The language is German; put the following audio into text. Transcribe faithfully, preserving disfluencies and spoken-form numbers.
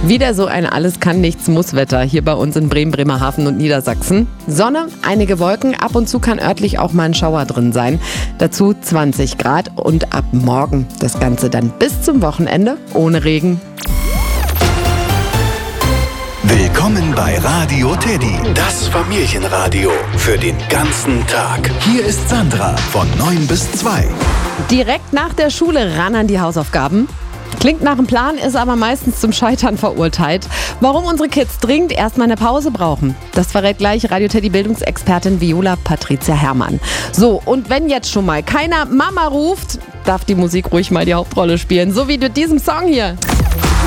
Wieder so ein Alles-kann-nichts-muss-Wetter hier bei uns in Bremen, Bremerhaven und Niedersachsen. Sonne, einige Wolken, ab und zu kann örtlich auch mal ein Schauer drin sein. Dazu zwanzig Grad und ab morgen das Ganze dann bis zum Wochenende ohne Regen. Willkommen bei Radio Teddy, das Familienradio für den ganzen Tag. Hier ist Sandra von neun bis zwei. Direkt nach der Schule ran an die Hausaufgaben. Klingt nach einem Plan, ist aber meistens zum Scheitern verurteilt. Warum unsere Kids dringend erstmal eine Pause brauchen, das verrät gleich Radio Teddy Bildungsexpertin Viola Patricia Herrmann. So, und wenn jetzt schon mal keiner Mama ruft, darf die Musik ruhig mal die Hauptrolle spielen, so wie mit diesem Song hier.